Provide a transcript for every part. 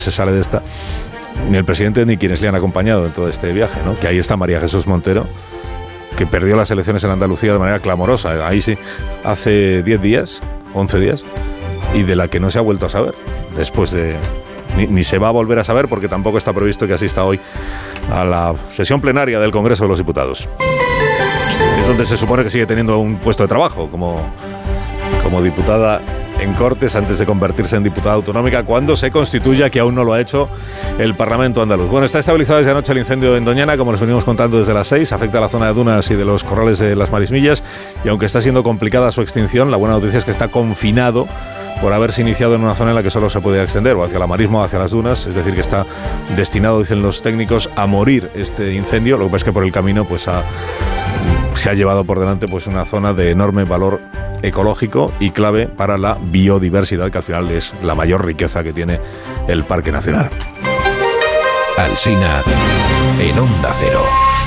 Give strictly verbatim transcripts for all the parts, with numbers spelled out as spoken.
se sale de esta, ni el presidente ni quienes le han acompañado en todo este viaje, ¿no? Que ahí está María Jesús Montero, que perdió las elecciones en Andalucía de manera clamorosa, ahí sí, hace diez días, once días, y de la que no se ha vuelto a saber, después de... Ni, ni se va a volver a saber porque tampoco está previsto que asista hoy a la sesión plenaria del Congreso de los Diputados. Es donde se supone que sigue teniendo un puesto de trabajo como, como diputada en Cortes antes de convertirse en diputada autonómica cuando se constituya, que aún no lo ha hecho el Parlamento andaluz. Bueno, está estabilizado desde anoche el incendio en Doñana, como les venimos contando desde las seis, afecta a la zona de dunas y de los corrales de las Marismillas, y aunque está siendo complicada su extinción, la buena noticia es que está confinado por haberse iniciado en una zona en la que solo se puede extender, o hacia la marisma o hacia las dunas, es decir, que está destinado, dicen los técnicos, a morir este incendio. Lo que pasa es que por el camino pues ha, se ha llevado por delante pues una zona de enorme valor ecológico y clave para la biodiversidad, que al final es la mayor riqueza que tiene el Parque Nacional. Alsina en Onda Cero.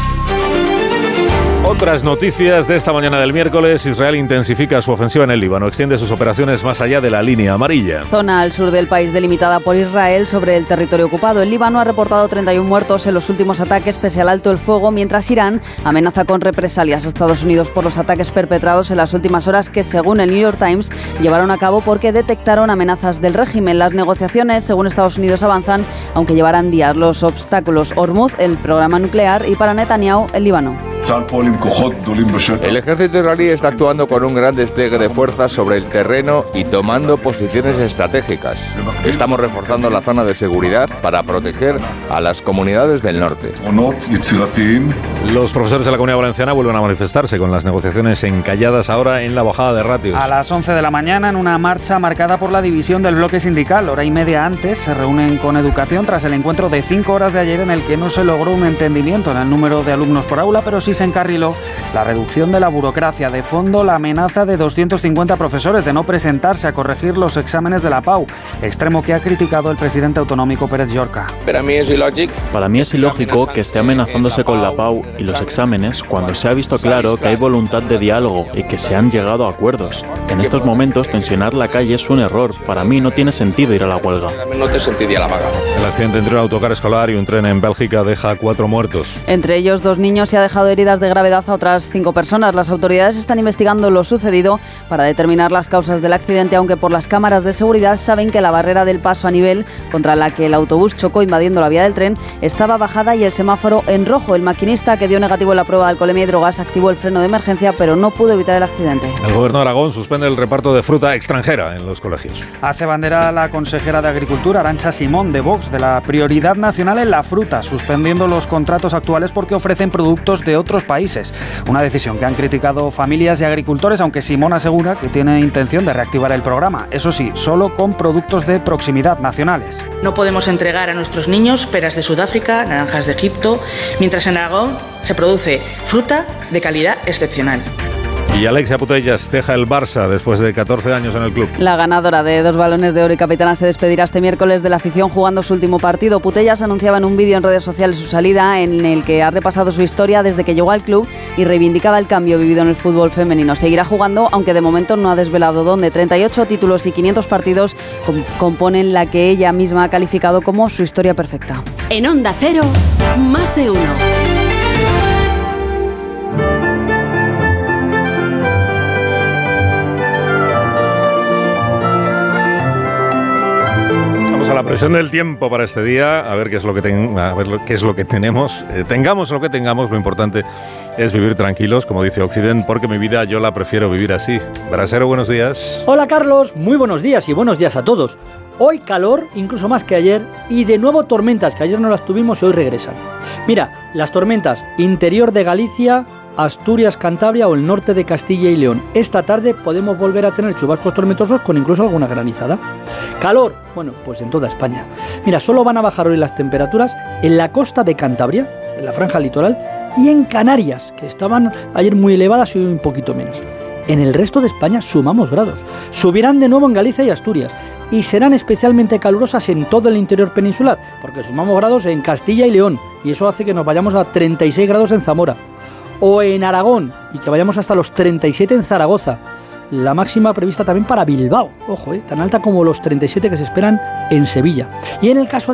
Otras noticias de esta mañana del miércoles. Israel intensifica su ofensiva en el Líbano, extiende sus operaciones más allá de la línea amarilla. Zona al sur del país delimitada por Israel sobre el territorio ocupado. El Líbano ha reportado treinta y uno muertos en los últimos ataques pese al alto el fuego, mientras Irán amenaza con represalias a Estados Unidos por los ataques perpetrados en las últimas horas que, según el New York Times, llevaron a cabo porque detectaron amenazas del régimen. Las negociaciones, según Estados Unidos, avanzan, aunque llevarán días. Los obstáculos: Hormuz, el programa nuclear, y para Netanyahu, el Líbano. El ejército israelí está actuando con un gran despliegue de fuerzas sobre el terreno y tomando posiciones estratégicas. Estamos reforzando la zona de seguridad para proteger a las comunidades del norte. Los profesores de la Comunidad Valenciana vuelven a manifestarse con las negociaciones encalladas ahora en la bajada de ratios. A las once de la mañana, en una marcha marcada por la división del bloque sindical, hora y media antes, se reúnen con Educación tras el encuentro de cinco horas de ayer en el que no se logró un entendimiento en el número de alumnos por aula, pero sí se encarriló la reducción de la burocracia. De fondo, la amenaza de doscientos cincuenta profesores de no presentarse a corregir los exámenes de la Pau, extremo que ha criticado el presidente autonómico Pérez Llorca. Para mí es ilógico. Para mí es ilógico que esté amenazándose con la Pau y los exámenes cuando se ha visto claro que hay voluntad de diálogo y que se han llegado a acuerdos. En estos momentos, tensionar la calle es un error. Para mí no tiene sentido ir a la huelga. No te sentiría la vaga. El accidente entre un autocar escolar y un tren en Bélgica deja cuatro muertos. Entre ellos, dos niños, y ha dejado heridas de gravedad a otras cinco personas. Las autoridades están investigando lo sucedido para determinar las causas del accidente, aunque por las cámaras de seguridad saben que la barrera del paso a nivel contra la que el autobús chocó invadiendo la vía del tren estaba bajada y el semáforo en rojo. El maquinista, que dio negativo en la prueba de alcoholemia y drogas, activó el freno de emergencia, pero no pudo evitar el accidente. El gobierno de Aragón suspende el reparto de fruta extranjera en los colegios. Hace bandera la consejera de Agricultura, Arantxa Simón, de Vox, de la prioridad nacional en la fruta, suspendiendo los contratos actuales porque ofrecen productos de otros países. Una decisión que han criticado familias y agricultores, aunque Simón asegura que tiene intención de reactivar el programa. Eso sí, solo con productos de proximidad nacionales. No podemos entregar a nuestros niños peras de Sudáfrica, naranjas de Egipto, mientras en Aragón se produce fruta de calidad excepcional. Y Alexia Putellas deja el Barça después de catorce años en el club. La ganadora de dos balones de oro y capitana se despedirá este miércoles de la afición jugando su último partido. Putellas anunciaba en un vídeo en redes sociales su salida, en el que ha repasado su historia desde que llegó al club y reivindicaba el cambio vivido en el fútbol femenino. Seguirá jugando, aunque de momento no ha desvelado dónde. treinta y ocho títulos y quinientos partidos componen la que ella misma ha calificado como su historia perfecta. En Onda Cero, más de uno. A la presión del tiempo para este día, a ver qué es lo que, ten, a ver lo, qué es lo que tenemos. Eh, tengamos lo que tengamos, lo importante es vivir tranquilos, como dice Occident, porque mi vida yo la prefiero vivir así. Brasero, buenos días. Hola Carlos, muy buenos días y buenos días a todos. Hoy calor, incluso más que ayer, y de nuevo tormentas, que ayer no las tuvimos y hoy regresan. Mira, las tormentas interior de Galicia, Asturias, Cantabria o el norte de Castilla y León. Esta tarde podemos volver a tener chubascos tormentosos con incluso alguna granizada. Calor, bueno, pues en toda España. Mira, solo van a bajar hoy las temperaturas en la costa de Cantabria, en la franja litoral, y en Canarias, que estaban ayer muy elevadas y hoy un poquito menos. En el resto de España sumamos grados. Subirán de nuevo en Galicia y Asturias, y serán especialmente calurosas en todo el interior peninsular, porque sumamos grados en Castilla y León, y eso hace que nos vayamos a treinta y seis grados en Zamora. O en Aragón, y que vayamos hasta los treinta y siete en Zaragoza. la máxima prevista también para Bilbao, ojo, eh, tan alta como los treinta y siete que se esperan en Sevilla. Y en el caso